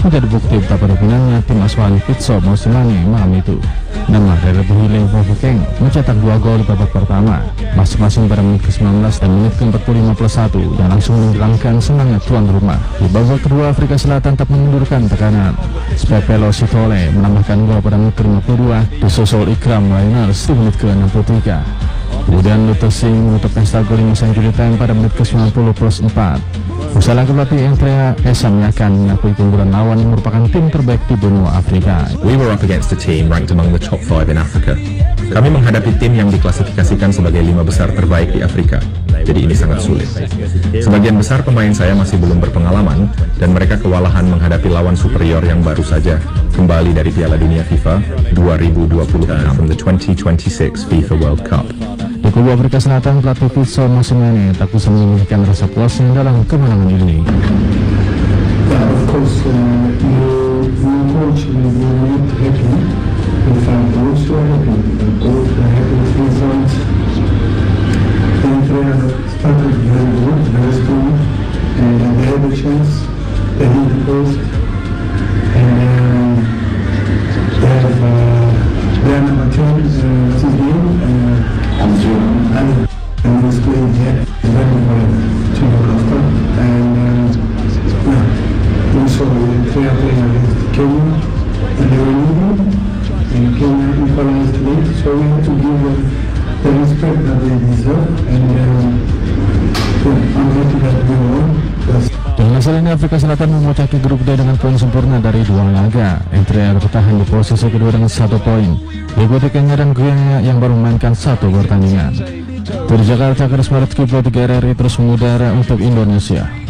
menjadi bukti betapa dominannya tim asuhan Pitso Mosimane malam itu. Nama Rere Buhile Wafukeng mencetak 2 gol di babak pertama, masing-masing pada menit ke-19 dan menit ke-45+1 yang langsung menghilangkan semangat tuan rumah. Di babak kedua, Afrika Selatan tetap menundurkan tekanan. Spepelo Sitole menambahkan gol pada menit ke-52, disusul Ikram Liners di menit ke-63. Kemudian Luther Singh menutup pesta gol 5 century time pada menit ke-90+4. Usai laga, pelatih Andrea Esa mengakui keunggulan lawan yang merupakan tim terbaik di benua Afrika. We were up against a team ranked among the top 5 in Africa. Kami menghadapi tim yang diklasifikasikan sebagai 5 besar terbaik di Afrika. Jadi ini sangat sulit. Sebagian besar pemain saya masih belum berpengalaman dan mereka kewalahan menghadapi lawan superior yang baru saja kembali dari Piala Dunia FIFA 2026 from the 2026 FIFA World Cup. Di kubu Afrika Selatan, pelatih Pitso Mosimane tak bisa menyembunyikan rasa puasnya dalam kemenangan ini. So we have to give them the respect that they deserve, and I'm happy that we won. Dengan hasil ini, Afrika Selatan memecahkan grup D dengan poin sempurna dari 2 laga. Eritrea bertahan di posisi kedua dengan 1 poin, diikuti Kenya dan Guyana yang baru memainkan 1 pertandingan. Dari Jakarta, Chris Maret, Kiplo 3 RRI terus mengudara untuk Indonesia.